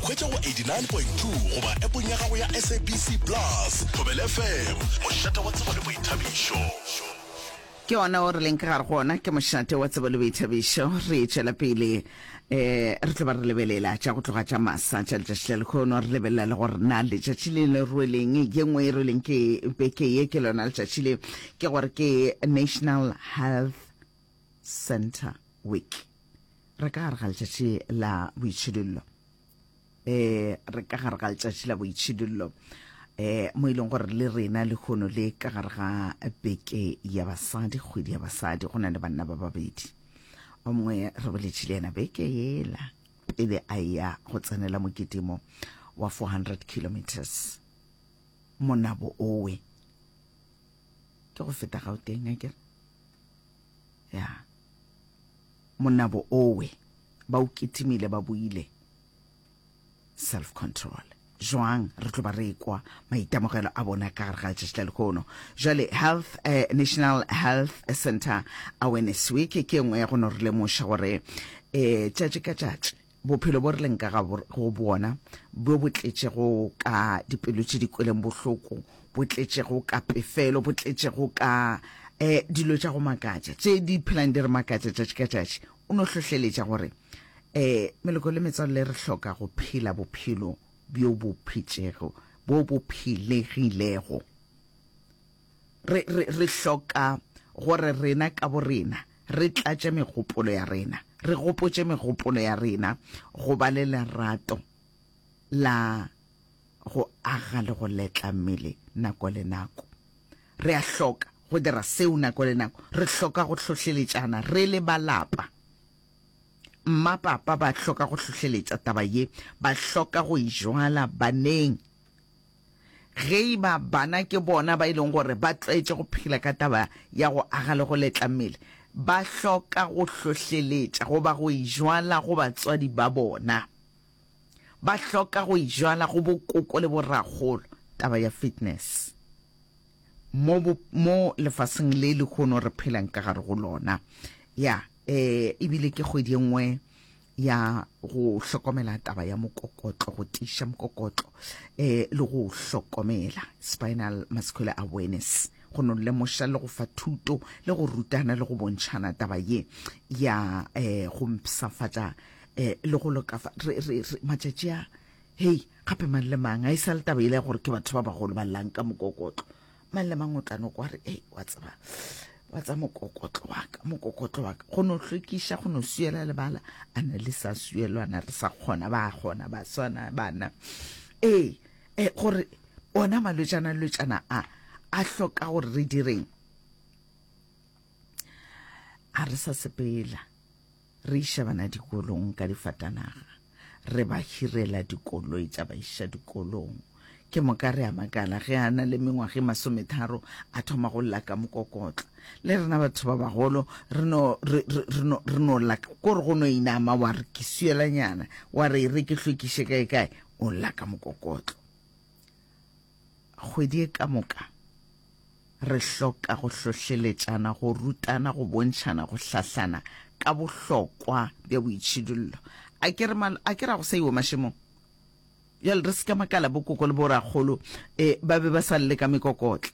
ikhwetša go 89.2 goba appong ya gago ya SABC Plus, Thobela FM, mošata wa tsebo le boithabišo. ke ona o re leng ka gare go ona ke mošate wa tsebo le boithabišo. Re tšwela pele re tlo ba re lebelela tša go tloga tša masa tša letšatši le lekgono, re lebelela le gore na letšatši le le rweleng ye nngwe e rweleng ke beke ye ke lona letšatši le ke gore ke National Health Center Week. Re ka gare ga letšatši la boitšhidullo, re ka gare ga letšatši la boitšhidullo mo e leng gore le rena le kgono le ka gare ga beke ya basadi, kgwedi ya basadi. Go na le banna ba babedi, o mongwe re boletšhile ena beke yela pele a ya go tsenela moketimo wa 400 kilometers monabo owe ke go feta Gauteng a kere ya monabo owe ba o ketimile ba buile self control joang re tlo ba re kwa maitemogelo a bona ka gare ga letšatši la lekgono. Jwale National Health Center Awareness Week ke nngwe ya go no re lemoša gore tšatši ka tšatši bophelo bo re leng ka go bona bo tletšego ka dipelo tše di kweleng bohloko, bo tletšego ka pefelo, bo tletšego ka dilo tša go makatša tše di phelang di re makatša tšatši ka tšatši. O no hlohleletša gore meleko le metswalle le re hloka go phela bophelo bjo bo philegilego. Re hloka gore rena ka bo rena re tlatše megopolo ya rena, re gopotše megopolo ya rena go ba le lerato la go aga le go letla mmele nako le nako. Re a hloka go dira seo nako le nako, re hloka go hlohleletšana re le balapa. Mma papa ba hloka go hlohleletša taba ye, ba hloka go ijwala baneng ge ba bana ke bona ba ileng gore ba tlwaetše go phela ka taba ya go aga le go letla mmele, ba hloka go hlohleletša goba go ijwala go batswadi ba bona, ba hloka go ijwala go bokoko le boragolo taba ya fitness mo lefaseng le lekgono re phelang ka gare go lona ya ebile ke kgwedi nngwe ya go hlokomela taba ya mokokotlo, go tiša mokokotlo le go hlokomela spinal muscular awareness, go no lemoša le go fa thuto le go rutana le go bontšhana taba ye ya go mpsafatša le go lokafa matšatši a hei gape mang le mang a e sa le taba ile gore ke batho ba bagolo ba llang ka mokokotlo. Mang le mang o tlano kwa re wa tseba wa tsa mokokotlo wa ka go no hlwekiša, go no suela lebala a na le sa suelwana re sa kgona ba swana bana gore ona malwetšana a hloka gore re direng. A re sa sepela re iša bana dikolong ka difatanaga, re ba hirela dikoloi tša ba iša dikolong. Ke moka re a makala ge a na le mengwage 30 a thoma go lla ka mokokotlo. Le rena batho ba bagolo re no lla kore go no inama wa re ke suelanyana wa re ke hlwekiše kae o lla ka mokokotlo. Kgwedi e ka moka re hloka go hlohleletšana, go rutana, go bontšhana, go hlahlana ka bohlokwa bja boitšhidullo. A ke ra go sa iwe mašemong ya le riska makala bokoko le boragolo ba be ba sa le ka mekokotla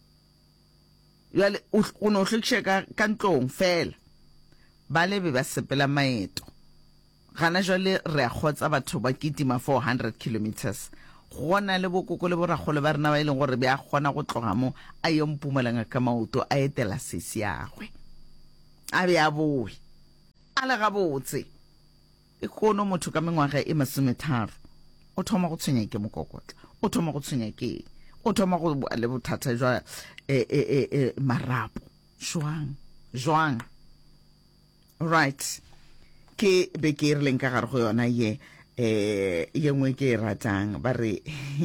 ya le o no hlokiša ka ntlong fela ba le be ba sepela maeto. Gana jwale re a kgotsa batho ba kitima 400 kilometers gona le bokoko le boragolo ba rena ba ileng gore be a kgona go tloga mo a ye Mpumalanga ka maoto a etela sesi yagwe a be a boe a le gabotse. E kono motho ka mengwaga e 30 o thoma go tshwenya ke mokokotla, o thoma go tshwenya ke, o thoma go le bothata jwa marapo jwang. Right, ke be ke re leng ka gare go yona ye nngwe ke ratang ba re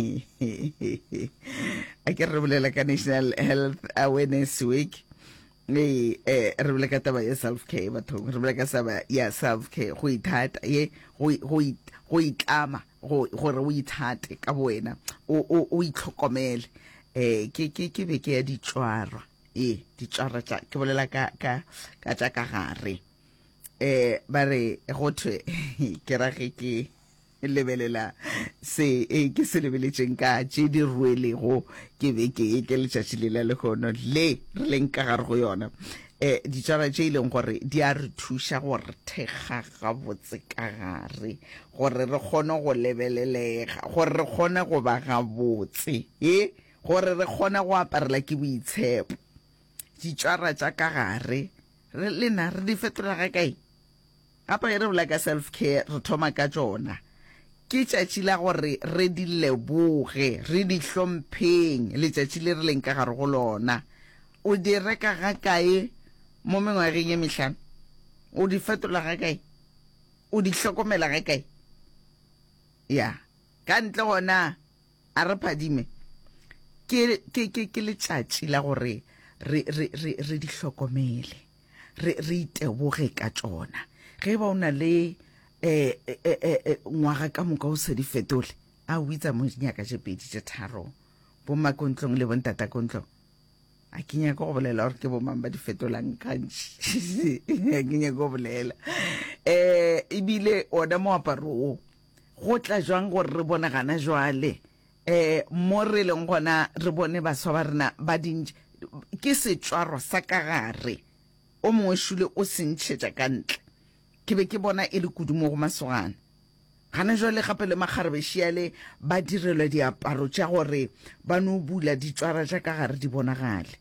a ke re bolela ka National Health Awareness Week re bolela ka taba ya self care batho re bolela ka taba ya self care go ithata ye go itlama gore o ithate ka wena o itlhokomele ke be ke ya ditšwarwa ditšwarwa tša ke bolela ka tša ka gare ba re go thwe ke rage ke lebelela se ke se lebeletseng ka tse di ruelego ke be ke letšatši le la legono le re leng ka gare go yona ditswara tše ileng gore di a re thuša gore thekga ga botse ka gare gore re kgone go lebelelega gore re kgone go ba ga botse gore re kgone go aparela ke boitshepo ditswara tša ka gare le na re di fetola ga kae apa re bola ka self care re thoma ka tsona ke tšatši la gore re di leboge re di hlompheng letšatši le re leng ka gare go lona o di reka ga kae mo mengwageng ye mehlano o di fetola ga kae o di hlokomela ga kae ya ka ntle gona a re phadime ke letšatši la gore re di hlokomele re iteboge ka tsona ge ba una le ngwaga ka moka o se di fetole a o itsa mo dinyaka tše pedi tše tharo bo makontlong le bontatakontlong a ke nyaka go bolela gore ke bomang ba di fetolang kantši a ke nyaka go bolela ebile ona moaparo go tla jwang gore re bona gana jwale mo re leng gona re bone baswa ba rena ba dintši ke setswaro sa ka gare o mongwe šule o sentšhetša ka ntle ke be ke bona e le kudu mo go masogana gana jwale gape le makgarebešiale ba direlwa diaparo tša gore ba no bula ditswara tša ka gare di bonagale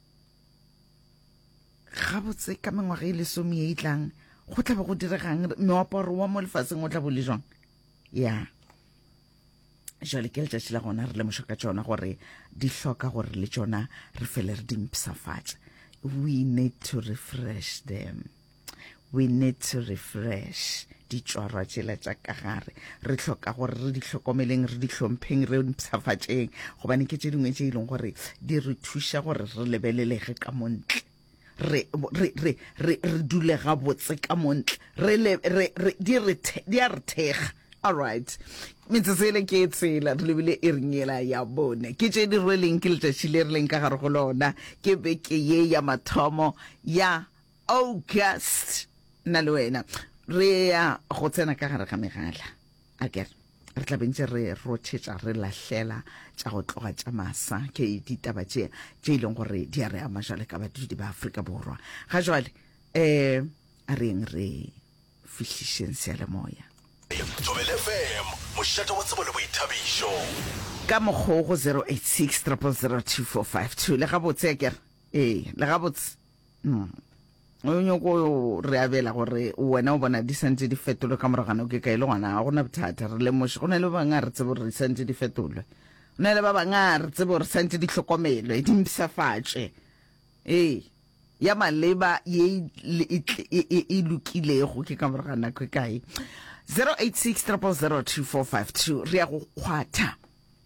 gabotse ka mengwaga e lesome e itlang go tla be go diregang meaparo wa mo lefatsheng o tla bo le jwang ya jwale ke letšatši la gona re lemoša ka tšona gore di hloka gore le tšona re fele re dimpsafatša we need to refresh them we need to refresh ditšwarwa tšela tša ka gare re hloka gore re di hlokomeleng re di hlompheng re mpsafatšeng gobane ke tše dingwe tše e leng gore di re thuša gore re lebelelege ka montle re dule ga botse ka montle di a re thekga all right metsesele ke tsela re lebile e rengela ya bone ke tše di rweleng ke letšatši le re leng ka gare go lona ke beke ye ya mathomo ya August na le wena re ya go tsena ka gare ga megala a kere re tla bentse re rotšhetša re lahlela tša go tloga tša masa ke ditaba tše e leng gore di a re ama jwale ka badudi ba Afrika Borwa ga jwale a reng re fihlišeng seyalemoya Thobela FM mošate wa tsebo le boithabišo ka mokgogo 086 0002452 le gabotse kere le gabotse o nyoko re abela gore wena o bona di santse di fetolwe ka moragano ke kae le gona ga gona bothata re lemoše go na le ba bangwe re tsebe gore di santse di fetolwe go na le ba bangwe re tsebe gore santse di hlokomelwe di mpsafatše ya maleba ye e lokilego ke ka moragana ke kae 086 0002452 re ya go kgwatha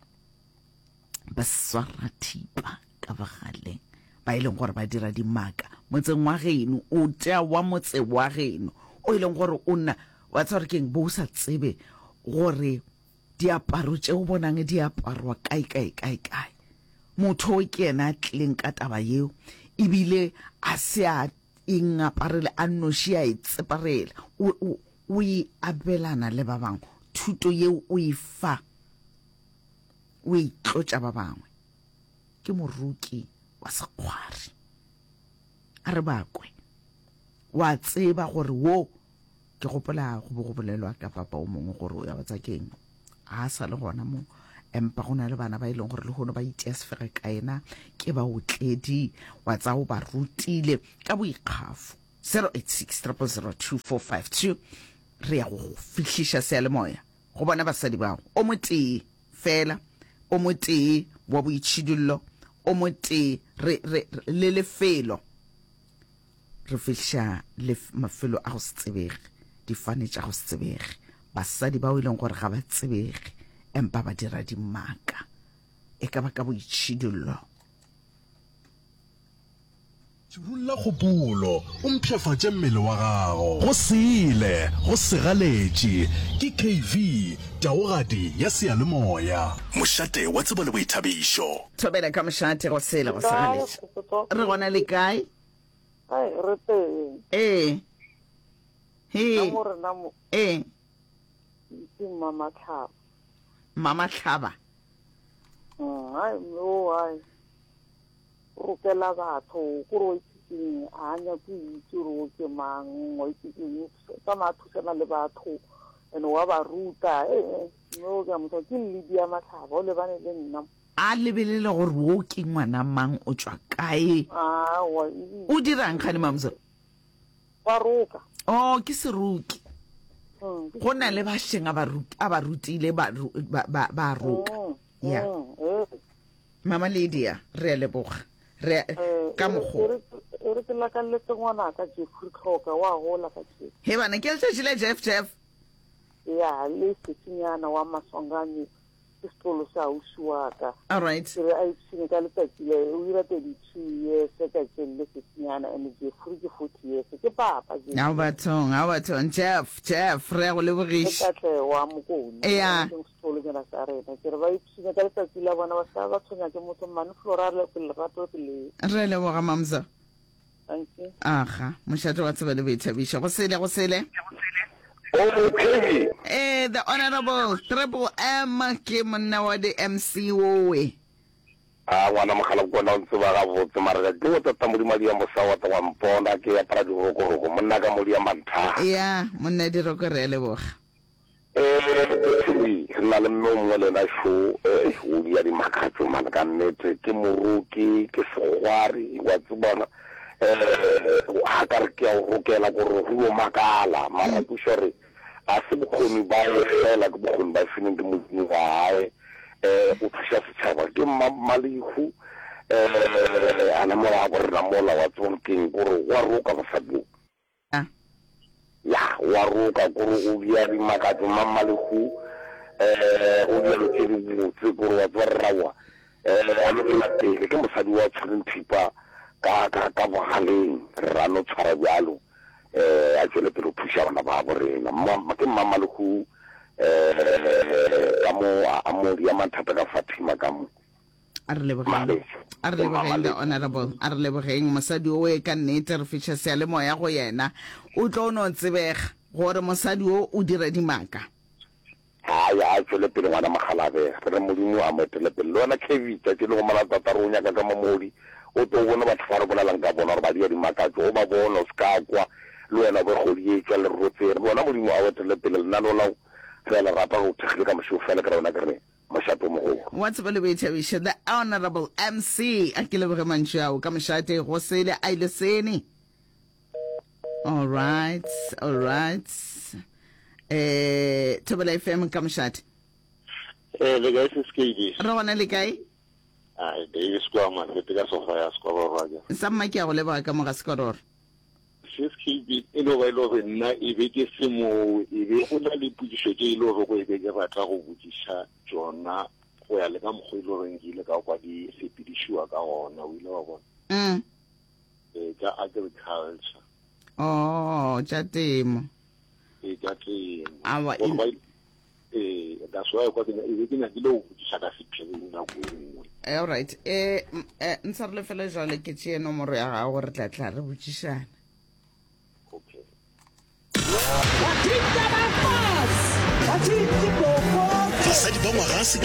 baswarathipa ka bagaleng ba e leng gore ba dira dimaka motseng wa geno o tea wa motse wa geno o e leng gore o nna wa tsa gore keng bo o sa tsebe gore diaparo tšeo bonang di aparwa kae motho o ke ena a tlileng ka taba yeo ebile a se a engaparele a nnoši a e tseparela o e abelana le ba bangwe thuto yeo o e fa o e tlotša ba bangwe ke moruki wa sekgwari a re bakwe wa tseba gore wo ke gopola go bolelwa ka papa o mongwe gore o ya batsa keng a sa le gona mo empa go na le bana ba e leng gore le gono ba iteasfere ka ena ke ba otledi wa tsa o ba rutile ka boikgafo 086 0002452 re ya go fihliša seyalemoya go bona basadi bao o motee fela o motee wa boitšhidullo o motee le lefelo re fihliša le mafelo a go se tsebege difane tša go se tsebege basadi bao e leng gore ga ba tsebege empa ba dira dimaka e ka ba ka boitšhidullo Tšhurulla kgopolo o mpšhafatše mmele wa gago go sele go segaletše ke KV taogadi ya seyalemoya mošate wa tsebo le boithabišo thobela ka mošate go sele go segaletše re gona le kae re teng he ke Mama Tlhaba. Mama Tlhaba. Ai no ai. Rokela batho go ro itse anya ke itse ro ke mang o itse ka mathusana le batho ene wa ba ruta no ga mo ke Lydia Matlhaba o le bane le nna a lebelele gore wo ke ngwana mang o tswa kae o dirang khane mamzo wa roka ke seruki go na le ba shenga ba rutile ba roka ya Mama Lydia re le boga re ka mogo re ke la ka le ngwana ka Jeffrey Khoka wa hola ka tse he bana ke le Jeff ya le tsinyana wa Masongane istolo sa ushwaka all right re a itse ka le tsile o ira 32 years ka tsele tsinyana ene Jeffrey ke 40 years ke papa je now bathong Jeff re go le bogish ka tle wa mokone ya istolo ke na sa rena ke re ba itse ka le tsile bona ba sa ba tshonya ke motho man floral le rato le re le boga mamza thank you aha moshato wa tseba le boithabisha go sele Okay. The Honorable Triple M ke monna wa di MC wowe. Wana makhala ko na ntse ba ga botse mara ke go tata mo di madi ya mosawa ta wa mpona ke ya para di go go monna ka mo di ya mantha. Yeah, monna di go re le boga. Na le mo mo le na sho o ya di makatso man ka nnete ke moruki ke segwari wa tsubana ha ka re ke o rokela go ro makala mara tu shore a se bokgoni ba fela ke bokgoni ba feneng ke mo gae o thusa setšhaba ke malihu ana mola go rena mola wa tsone keng gore wa roka basadi ya wa roka gore o bia di makatso malihu o bia lo ke di botse gore wa tswarrawa a lo ke tele ke mosadi wa tshwareng thipa ka bogaleng ra no tshwara bjalo a tswele pele o thuša bana ba borena ke mmamalehu ka mo a mo di ya mathata ka Fatima ka mo a re lebogeng the Honorable a re lebogeng mosadi o e ka nnete re fitlha se le moya go yena o tlo no tsebega gore mosadi o dira dimaka ya a tswele pele ngwana magalabe re modimo a motele pele le wena Kevita ke le go mala tata ronya ka mamodi o to bona batho ba re bolelang ka bona gore ba dia dimakatso o ba bona o ska kwa le wena ba go di ke le rotse bona modimo a wetele pele nna lo lao fela rapa go thegile ka mosho fela ka rona ka rene mashato mo go what's about the Honorable MC a ke le boge mantshao ka moshate go sele a ile sene all right Tobela FM ka moshate le guys is KD re bona le kae Davis kwa man ke tega sofa ya skoro raja samma ke go leba ka mo ga skororo SKB eno ba ile go nna e be ke semo e be go na le pudiso ke ile go e be ke batla go bodisha jona go ya le ka mogolo go rengile ka kwa di sepedishwa ka gona o ile wa bona ka agriculture ja temo ja temo awa that's why kwa e be ke na dilo go bodisha ka sephiri na go all right ntse re le fela jale ke tšee nomoro ya gago re tla re botsišana okay basadi ba ngwaga